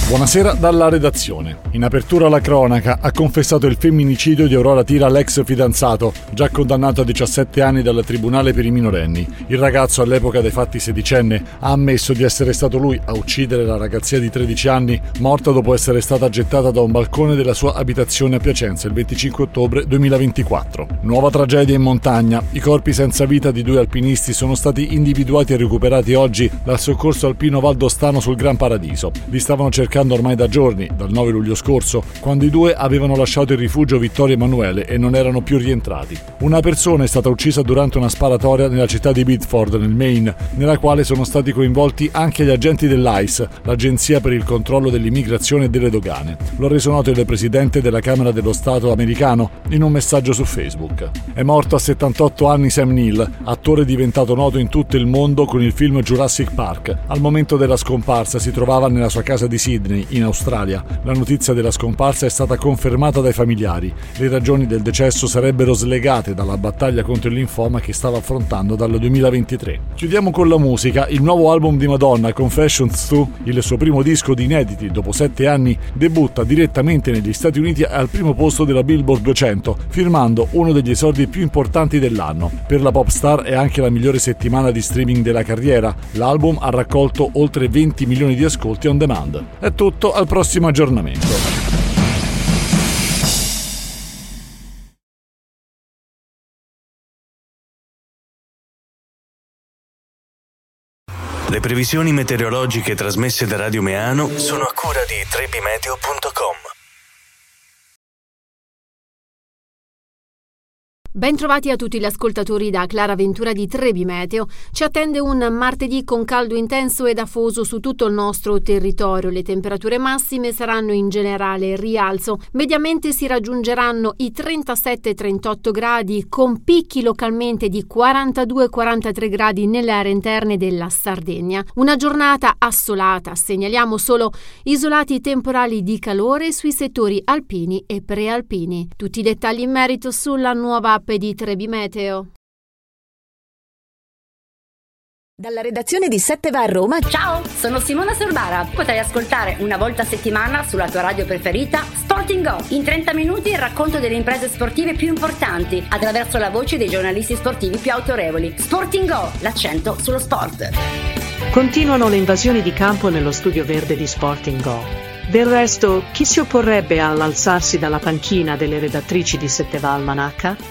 Buonasera dalla redazione. In apertura la cronaca ha confessato il femminicidio di Aurora Tira, l'ex fidanzato, già condannato a 17 anni dal Tribunale per i minorenni. Il ragazzo, all'epoca dei fatti sedicenne, ha ammesso di essere stato lui a uccidere la ragazzina di 13 anni, morta dopo essere stata gettata da un balcone della sua abitazione a Piacenza il 25 ottobre 2024. Nuova tragedia in montagna. I corpi senza vita di 2 alpinisti sono stati individuati e recuperati oggi dal soccorso alpino valdostano sul Gran Paradiso. Li stavano cercando ormai da giorni, dal 9 luglio scorso, quando i 2 avevano lasciato il rifugio Vittorio Emanuele e non erano più rientrati. Una persona è stata uccisa durante una sparatoria nella città di Biddeford, nel Maine, nella quale sono stati coinvolti anche gli agenti dell'ICE, l'Agenzia per il controllo dell'immigrazione e delle dogane. Lo ha reso noto il presidente della Camera dello Stato americano in un messaggio su Facebook. È morto a 78 anni Sam Neill, attore diventato noto in tutto il mondo con il film Jurassic Park. Al momento della scomparsa si trovava nella sua casa di Sydney, in Australia. La notizia della scomparsa è stata confermata dai familiari. Le ragioni del decesso sarebbero slegate dalla battaglia contro il linfoma che stava affrontando dal 2023. Chiudiamo con la musica. Il nuovo album di Madonna, Confessions 2, il suo primo disco di inediti dopo 7 anni, debutta direttamente negli Stati Uniti al primo posto della Billboard 200, firmando uno degli esordi più importanti dell'anno. Per la pop star è anche la migliore settimana di streaming della carriera. L'album ha raccolto oltre 20 milioni di ascolti on demand. È tutto, al prossimo aggiornamento. Le previsioni meteorologiche trasmesse da Radio Meano sono a cura di trebimeteo.com. Bentrovati a tutti gli ascoltatori da Clara Ventura di Trebi Meteo. Ci attende un martedì con caldo intenso ed afoso su tutto il nostro territorio. Le temperature massime saranno in generale in rialzo. Mediamente si raggiungeranno i 37-38 gradi, con picchi localmente di 42-43 gradi nelle aree interne della Sardegna. Una giornata assolata, segnaliamo solo isolati temporali di calore sui settori alpini e prealpini. Tutti i dettagli in merito sulla nuova app di Trebi Meteo. Dalla redazione di 7 va a Roma. Ciao, sono Simona Sorbara. Potrai ascoltare una volta a settimana sulla tua radio preferita Sporting Go. In 30 minuti il racconto delle imprese sportive più importanti attraverso la voce dei giornalisti sportivi più autorevoli. Sporting Go, l'accento sullo sport. Continuano le invasioni di campo nello studio verde di Sporting Go. Del resto, chi si opporrebbe all'alzarsi dalla panchina delle redattrici di 7 va Almanacca?